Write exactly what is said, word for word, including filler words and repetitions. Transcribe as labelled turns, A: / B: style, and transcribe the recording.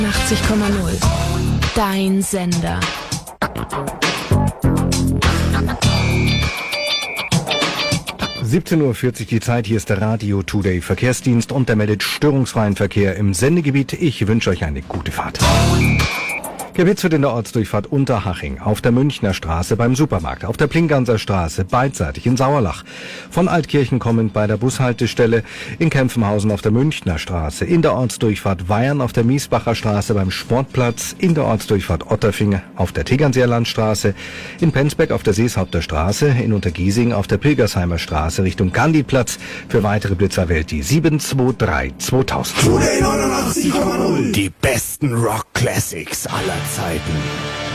A: achtzig Komma null. Dein Sender.
B: siebzehn Uhr vierzig die Zeit, hier ist der Radio Today Verkehrsdienst und der meldet störungsfreien Verkehr im Sendegebiet. Ich wünsche euch eine gute Fahrt. Gewiss wird in der Ortsdurchfahrt Unterhaching, auf der Münchner Straße beim Supermarkt, auf der Plinganser Straße beidseitig in Sauerlach, von Altkirchen kommend bei der Bushaltestelle, in Kempfenhausen auf der Münchner Straße, in der Ortsdurchfahrt Weyern auf der Miesbacher Straße beim Sportplatz, in der Ortsdurchfahrt Otterfing auf der Tegernseer Landstraße, in Penzberg auf der Seeshaupter Straße, in Untergiesing auf der Pilgersheimer Straße Richtung Gandhiplatz. Für weitere Blitzer wählt die sieben zwei drei zweitausend.
C: neunundachtzig Komma null. Die besten Rock-Classics aller Zeiten.